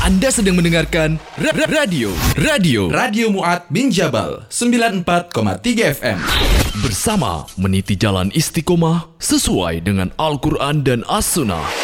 Anda sedang mendengarkan Radio Mu'ad bin Jabal 94,3 FM. Bersama meniti jalan istiqomah sesuai dengan Al-Quran dan As-Sunnah.